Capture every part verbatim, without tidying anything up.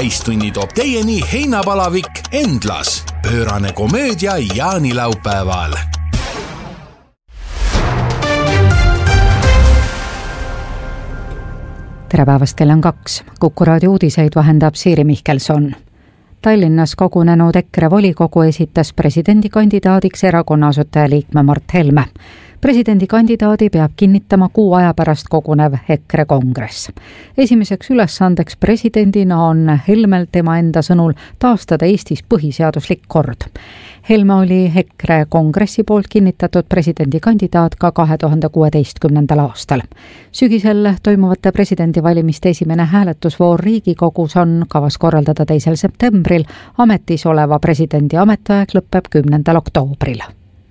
täistunni toob teieni heinapalavik Endlas. Pöörane komöödia jaanilaupäeval. Tere päevast, kell on kaks. Kuku raadio uudiseid vahendab Siiri Mihkelson. Tallinnas kogunenud EKRE volikogu esitas presidendikandidaadiks erakonna asutajaliikme Mart Helme. Presidendikandidaadi peab kinnitama kuu aja pärast kogunev EKRE kongress. Esimeseks ülesandeks presidendina on Helmel tema enda sõnul taastada Eestis põhiseaduslik kord. Helme oli EKRE kongressi poolt kinnitatud presidendikandidaat ka kahe tuhande kuueteistkümnendal aastal. Sügisel toimuvate presidendivalimiste esimene hääletusvoor Riigikogus on kavas korraldada teisel septembril, ametis oleva presidendi ametiaeg lõpeb kümnendal oktoobril.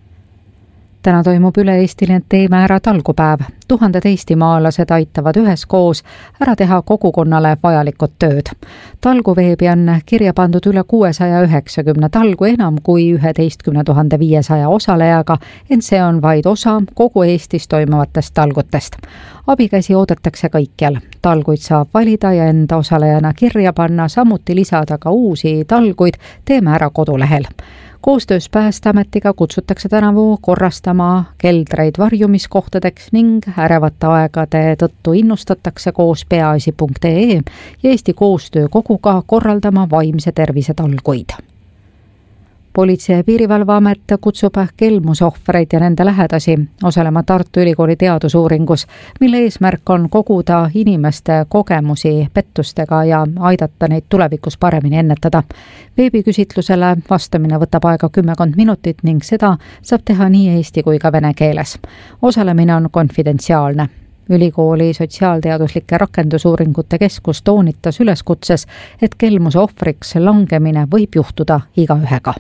Täna toimub üle-eestiline Teeme ära talgupäev. Tuhanded eestimaalased aitavad üheskoos ära teha kogukonnale vajalikud tööd. Talguveebi on kirja pandud üle kuuesaja üheksakümne talgu enam kui üheteistkümne tuhande viiesaja osalejaga, ent see on vaid osa kogu Eestis toimuvatest talgutest. Abikäsi oodatakse kõikjal. Talguid saab valida ja enda osalejana kirja panna, samuti lisada ka uusi talguid Teeme ära kodulehel. Koostöös Päästeametiga kutsutakse tänavu korrastama keldreid varjumiskohtadeks ning ärevate aegade tõttu innustatakse koos peaasi punkt ee ja Eesti Koostöökoguga korraldama vaimse tervise talguid. Politsei- ja Piirivalveamet kutsub kelmusohvreid ja nende lähedasi osalema Tartu Ülikooli teadusuuringus, mille eesmärk on koguda inimeste kogemusi pettustega ja aidata neid tulevikus paremini ennetada. Veebiküsitlusele vastamine võtab aega kümmekond minutit ning seda saab teha nii eesti kui ka vene keeles. Osalemine on konfidentsiaalne. Ülikooli sotsiaalteaduslike rakendusuuringute keskus toonitas üleskutses, et kelmuse ohvriks langemine võib juhtuda igaühega.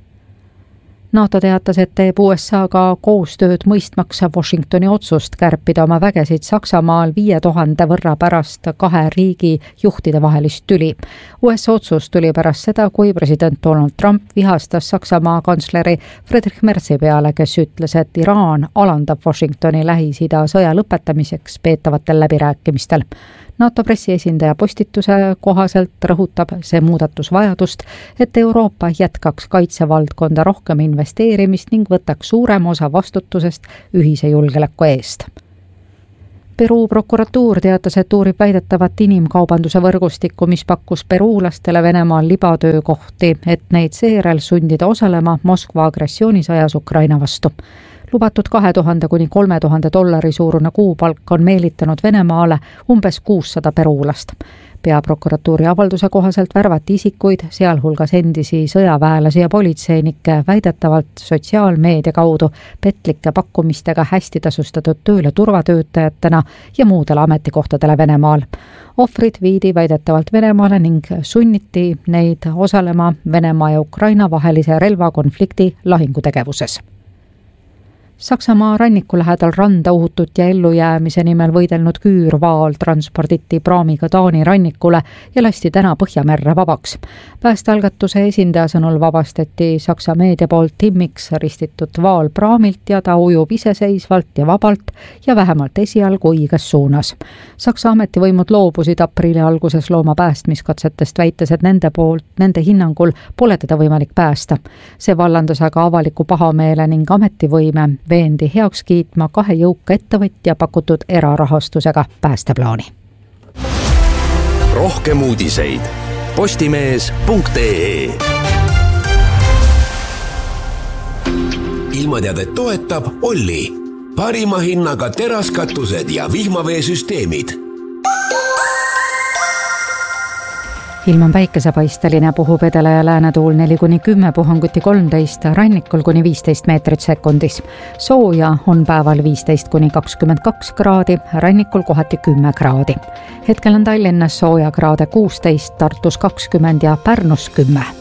NATO teatas, et teeb U S A-ga koostööd mõistmaks Washingtoni otsust kärpida oma vägesid Saksamaal viie tuhande võrra pärast kahe riigi juhtide vahelist tüli. U S A otsus tuli pärast seda, kui president Donald Trump vihastas Saksamaa kantsleri Friedrich Merzi peale, kes ütles, et Iraan alandab Washingtoni Lähis-Ida sõja lõpetamiseks peetavatel läbirääkimistel. NATO pressiesindaja postituse kohaselt rõhutab see muudatus vajadust, et Euroopa jätkaks kaitsevaldkonda rohkem investeerimist ning võtaks suurema osa vastutusest ühise julgeoleku eest. Peruu prokuratuur teatas, et uurib väidetavat inimkaubanduse võrgustikku, mis pakkus peruulastele Venemaal libatöökohti, et neid seejärel sundida osalema Moskva agressioonisõjas Ukraina vastu. Lubatud kahe tuhande kuni kolme tuhande dollari suurune kuupalk on meelitanud Venemaale umbes kuussada peruulast. Peaprokuratuuri avalduse kohaselt värvati isikuid, sealhulgas endisi sõjaväelasi ja politseinikke väidetavalt sotsiaalmeedia kaudu petlike pakkumistega hästi tasustatud tööle turvatöötajatena ja muudele ametikohtadele Venemaal. Ohvrid viidi väidetavalt Venemaale ning sunniti neid osalema Venemaa ja Ukraina vahelise relvakonflikti lahingutegevuses. Saksamaa ranniku lähedal randa uhutut ja ellujäämise nimel võidelnud küürvaal transporditi praamiga Taani rannikule ja lasti täna Põhjamerre vabaks. Päästealgatuse esindaja sõnul vabastati Saksa meedia poolt timmiks ristitud vaal praamilt ja ta ujub iseseisvalt ja vabalt ja vähemalt esialgu õiges suunas. Saksa ametivõimud loobusid aprilli alguses looma päästmiskatsetest, väites, et nende poolt, nende hinnangul pole teda võimalik päästa. See vallandas aga avaliku pahameele ning ametivõime veendi heaks kiitma kahe jõuka ettevõtja pakutud erarahastusega päästeplaani. Rohkem uudiseid postimees punkt ee. Ilmateadet toetab Olli. Parima hinnaga teraskatused ja vihmaveesüsteemid. Ilm on päikesepaisteline, puhub edela ja läänetuul neli kuni kümme, puhanguti kolmteist, rannikul kuni viisteist meetrit sekundis. Sooja on päeval viisteist kuni kakskümmend kaks kraadi, rannikul kohati kümme kraadi. Hetkel on Tallinnas sooja kraade kuusteist, Tartus kakskümmend ja Pärnus kümme.